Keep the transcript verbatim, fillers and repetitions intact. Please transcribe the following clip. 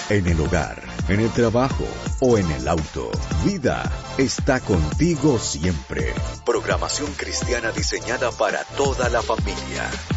en el hogar, en el trabajo o en el auto. Vida está contigo siempre. Programación cristiana diseñada para toda la familia.